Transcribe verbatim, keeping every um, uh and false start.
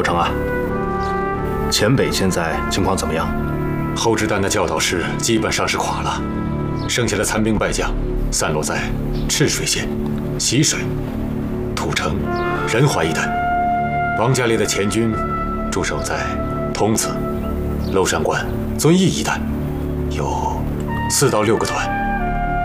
侯成啊，黔北现在情况怎么样？ 侯志丹的教导室基本上是垮了，剩下的残兵败将散落在赤水县、习水、土城、仁怀一带。王家烈的前军驻守在通慈、娄山关、遵义一带，有四到六个团。